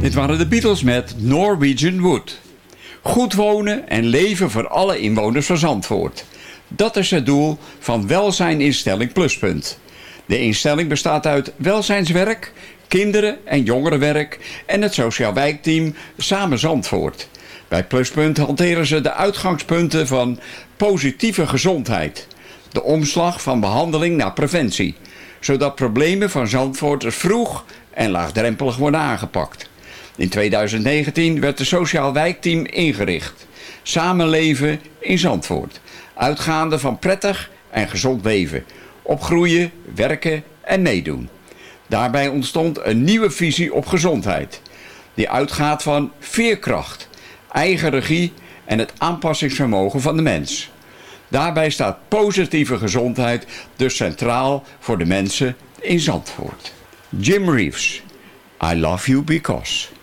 Dit waren de Beatles met Norwegian Wood. Goed wonen en leven voor alle inwoners van Zandvoort. Dat is het doel van Welzijninstelling Pluspunt. De instelling bestaat uit welzijnswerk, kinderen- en jongerenwerk en het sociaal wijkteam Samen Zandvoort. Bij Pluspunt hanteren ze de uitgangspunten van positieve gezondheid. De omslag van behandeling naar preventie. Zodat problemen van Zandvoorters vroeg en laagdrempelig worden aangepakt. In 2019 werd het sociaal wijkteam ingericht. Samenleven in Zandvoort. Uitgaande van prettig en gezond leven. Opgroeien, werken en meedoen. Daarbij ontstond een nieuwe visie op gezondheid. Die uitgaat van veerkracht, eigen regie en het aanpassingsvermogen van de mens. Daarbij staat positieve gezondheid dus centraal voor de mensen in Zandvoort. Jim Reeves, I Love You Because.